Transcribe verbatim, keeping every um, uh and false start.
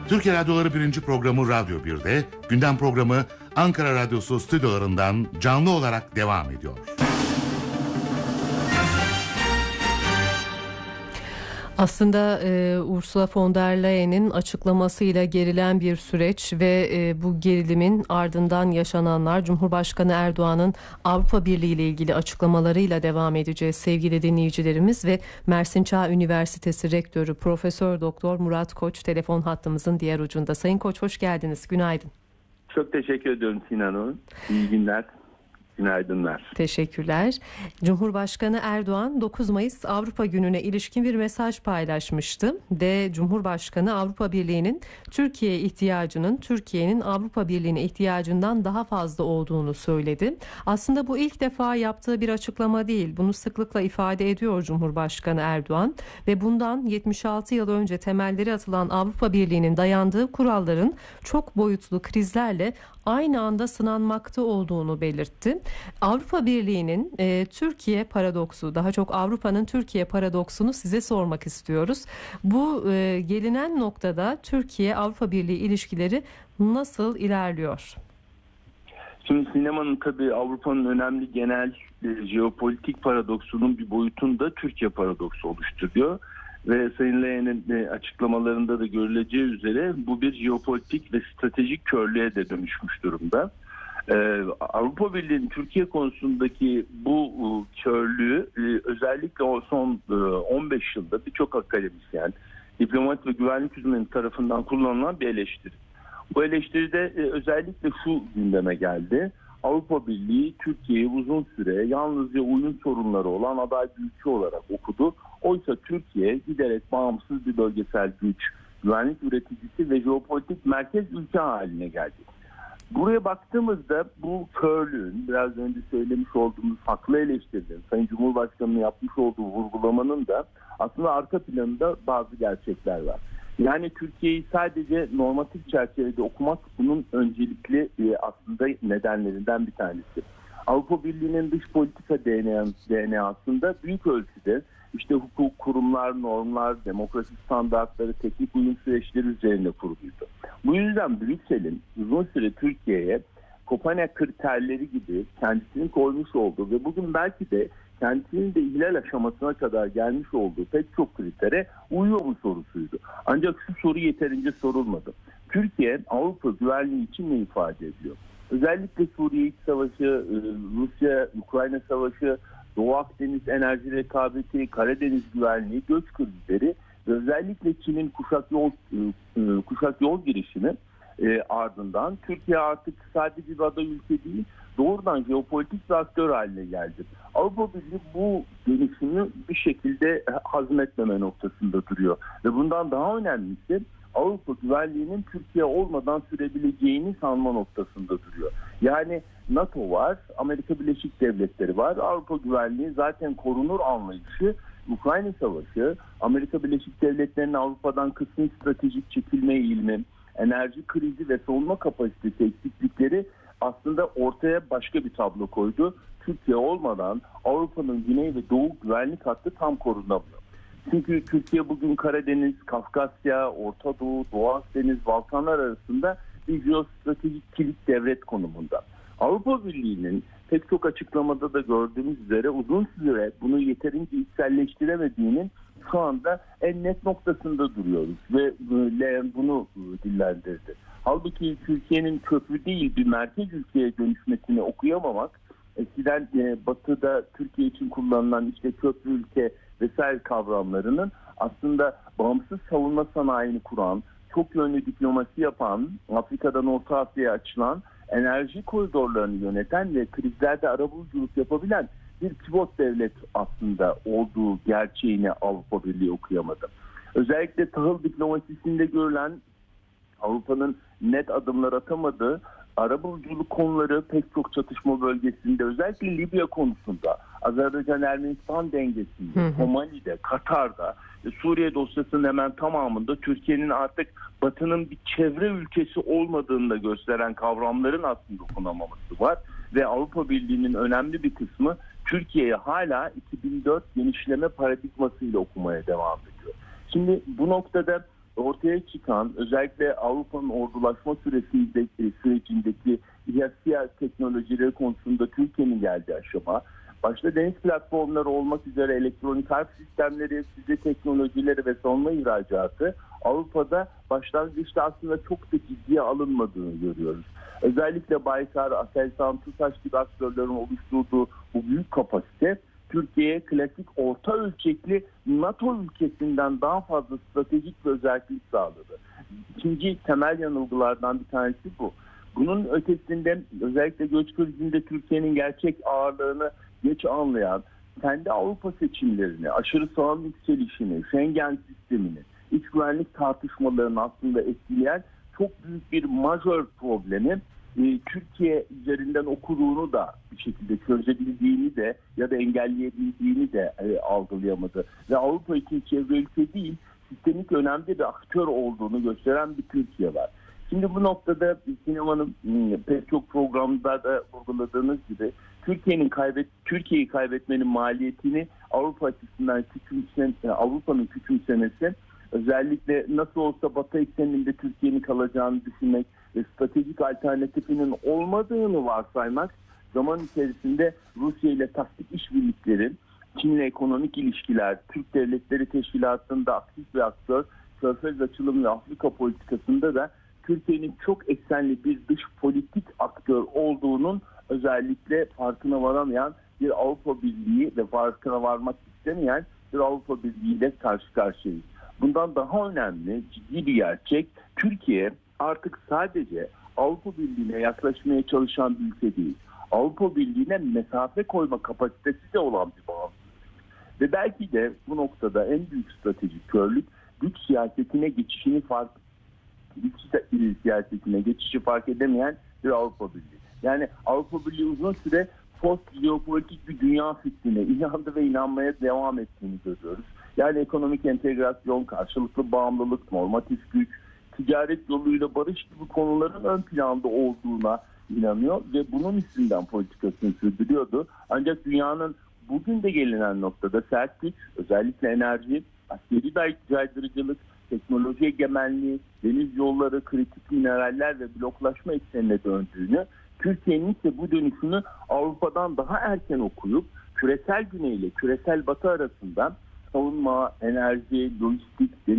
Türkiye Radyoları birinci programı Radyo bir'de, gündem programı Ankara Radyosu stüdyolarından canlı olarak devam ediyor. Aslında e, Ursula von der Leyen'in açıklamasıyla gerilen bir süreç ve e, bu gerilimin ardından yaşananlar, Cumhurbaşkanı Erdoğan'ın Avrupa Birliği ile ilgili açıklamalarıyla devam edeceğiz sevgili dinleyicilerimiz ve Mersin Çağ Üniversitesi Rektörü Profesör Doktor Murat Koç telefon hattımızın diğer ucunda. Sayın Koç, hoş geldiniz. Günaydın. Çok teşekkür ediyorum Sinan Hanım. İyi günler. Günaydınlar. Teşekkürler. Cumhurbaşkanı Erdoğan dokuz Mayıs Avrupa Günü'ne ilişkin bir mesaj paylaşmıştı ve Cumhurbaşkanı Avrupa Birliği'nin Türkiye ihtiyacının Türkiye'nin Avrupa Birliği'ne ihtiyacından daha fazla olduğunu söyledi. Aslında bu ilk defa yaptığı bir açıklama değil. Bunu sıklıkla ifade ediyor Cumhurbaşkanı Erdoğan ve bundan yetmiş altı yıl önce temelleri atılan Avrupa Birliği'nin dayandığı kuralların çok boyutlu krizlerle aynı anda sınanmakta olduğunu belirtti. Avrupa Birliği'nin e, Türkiye paradoksu, daha çok Avrupa'nın Türkiye paradoksunu size sormak istiyoruz. Bu e, gelinen noktada Türkiye-Avrupa Birliği ilişkileri nasıl ilerliyor? Şimdi sinemanın tabii Avrupa'nın önemli genel e, jeopolitik paradoksunun bir boyutunu da Türkiye paradoksu oluşturuyor. Ve Sayın Leyen'in açıklamalarında da görüleceği üzere bu bir jeopolitik ve stratejik körlüğe de dönüşmüş durumda. Ee, Avrupa Birliği'nin Türkiye konusundaki bu e, körlüğü e, özellikle o son e, on beş yılda birçok akademisyen, diplomat ve güvenlik uzmanı tarafından kullanılan bir eleştiri. Bu eleştiride e, özellikle şu gündeme geldi. Avrupa Birliği Türkiye'yi uzun süre yalnızca uyum sorunları olan aday bir ülke olarak okudu. Oysa Türkiye giderek bağımsız bir bölgesel güç, güvenlik üreticisi ve jeopolitik merkez ülke haline geldi. Buraya baktığımızda bu körlüğün, biraz önce söylemiş olduğumuz haklı eleştirinin, Sayın Cumhurbaşkanı'nın yapmış olduğu vurgulamanın da aslında arka planında bazı gerçekler var. Yani Türkiye'yi sadece normatif çerçevede okumak bunun öncelikli aslında nedenlerinden bir tanesi. Avrupa Birliği'nin dış politika D N A'sında büyük ölçüde işte hukuk, kurumlar, normlar, demokrasi standartları, teknik uyum süreçleri üzerine kuruluydu. Bu yüzden Brüksel'in uzun süre Türkiye'ye Kopenhag kriterleri gibi kendisinin koymuş olduğu ve bugün belki de kendisinin de ihlal aşamasına kadar gelmiş olduğu pek çok kritere uyuyor mu sorusuydu. Ancak şu soru yeterince sorulmadı. Türkiye Avrupa güvenliği için ne ifade ediyor? Özellikle Suriye İç Savaşı, Rusya-Ukrayna Savaşı, Doğu Akdeniz enerji rekabeti, Karadeniz güvenliği, göç krizleri ve özellikle Çin'in kuşak yol kuşak yol girişimi e, ardından Türkiye artık sadece bir aday ülke değil, doğrudan jeopolitik bir aktör haline geldi. Avrupa Birliği bu dönüşümü bir şekilde hazmetmeme noktasında duruyor ve bundan daha önemlisi Avrupa güvenliğinin Türkiye olmadan sürebileceğini sanma noktasında duruyor. Yani NATO var, Amerika Birleşik Devletleri var, Avrupa güvenliği zaten korunur anlayışı, Ukrayna Savaşı, Amerika Birleşik Devletleri'nin Avrupa'dan kısmi stratejik çekilme eğilimi, enerji krizi ve savunma kapasitesi eksiklikleri aslında ortaya başka bir tablo koydu. Türkiye olmadan Avrupa'nın güney ve doğu güvenlik hattı tam korunamıyor. Çünkü Türkiye bugün Karadeniz, Kafkasya, Orta Doğu, Doğu Akdeniz, Balkanlar arasında bir jeostratejik kilit devlet konumunda. Avrupa Birliği'nin pek çok açıklamada da gördüğümüz üzere uzun süre bunu yeterince içselleştiremediğinin şu anda en net noktasında duruyoruz ve Leyen bunu dillendirdi. Halbuki Türkiye'nin köprü değil bir merkez ülkeye dönüşmesini okuyamamak, eskiden Batı'da Türkiye için kullanılan işte köprü ülke vesaire kavramlarının aslında bağımsız savunma sanayini kuran, çok yönlü diplomasi yapan, Afrika'dan Orta Asya'ya açılan, enerji koridorlarını yöneten ve krizlerde arabuluculuk yapabilen bir pivot devlet aslında olduğu gerçeğini Avrupa Birliği okuyamadı. Özellikle tahıl diplomasisinde görülen Avrupa'nın net adımlar atamadığı arabuluculuk konuları pek çok çatışma bölgesinde, özellikle Libya konusunda, Azerbaycan-Ermenistan dengesinde, Somali'de, Katar'da, Suriye dosyasının hemen tamamında Türkiye'nin artık Batı'nın bir çevre ülkesi olmadığını da gösteren kavramların aslında okunamaması var. Ve Avrupa Birliği'nin önemli bir kısmı Türkiye'yi hala iki bin dört genişleme paradigmasıyla okumaya devam ediyor. Şimdi bu noktada ortaya çıkan özellikle Avrupa'nın ordulaşma sürecindeki, sürecindeki İHA teknolojileri konusunda Türkiye'nin geldiği aşama, başta deniz platformları olmak üzere elektronik harp sistemleri, füze teknolojileri ve savunma ihracatı Avrupa'da başlangıçta aslında çok da ciddiye alınmadığını görüyoruz. Özellikle Baykar, Aselsan, TUSAŞ gibi aktörlerin oluşturduğu bu büyük kapasite Türkiye'ye klasik orta ölçekli NATO ülkesinden daha fazla stratejik bir özellik sağladı. İkinci temel yanılgılardan bir tanesi bu. Bunun ötesinde özellikle göç krizinde Türkiye'nin gerçek ağırlığını geç anlayan, kendi Avrupa seçimlerini, aşırı sağın yükselişini, Schengen sistemini, iç güvenlik tartışmalarını aslında etkileyen çok büyük bir majör problemi e, Türkiye üzerinden okuduğunu da bir şekilde çözebildiğini de ya da engelleyebildiğini de e, algılayamadı. Ve Avrupa için çevre ülke değil, sistemik önemli bir aktör olduğunu gösteren bir Türkiye var. Şimdi bu noktada sinemanın pek çok programda da vurguladığınız gibi Türkiye'nin kaybet Türkiye'yi kaybetmenin maliyetini Avrupa açısından küçümsen Avrupa'nın küçümsemesi, özellikle nasıl olsa Batı ekseninde Türkiye'nin kalacağını düşünmek ve stratejik alternatifinin olmadığını varsaymak, zaman içerisinde Rusya ile taktik işbirlikleri, Çin'le ekonomik ilişkiler, Türk Devletleri Teşkilatı'nda aktif bir aktör, Körfez açılım ve Afrika politikasında da Türkiye'nin çok eksenli bir dış politik aktör olduğunun özellikle farkına varamayan bir Avrupa Birliği ve farkına varmak istemeyen bir Avrupa Birliği ile karşı karşıyayız. Bundan daha önemli, ciddi bir gerçek, Türkiye artık sadece Avrupa Birliği'ne yaklaşmaya çalışan bir ülke değil. Avrupa Birliği'ne mesafe koyma kapasitesi de olan bir bağımsızlık. Ve belki de bu noktada en büyük stratejik körlük güç siyasetine geçişini fark güç siyasetine geçişi fark edemeyen bir Avrupa Birliği. Yani Avrupa Birliği uzun süre post jeopolitik bir dünya fikrine inandı ve inanmaya devam ettiğini görüyoruz. Yani ekonomik entegrasyon, karşılıklı bağımlılık, normatif güç, ticaret yoluyla barış gibi konuların ön planda olduğuna inanıyor ve bunun üstünden politikasını sürdürüyordu. Ancak dünyanın bugün de gelinen noktada sert güç, özellikle enerji, askeri caydırıcılık, teknoloji egemenliği, deniz yolları, kritik mineraller ve bloklaşma eksenine döndüğünü, Türkiye'nin ise bu dönüşünü Avrupa'dan daha erken okuyup küresel güney ile küresel batı arasında savunma, enerji, lojistik,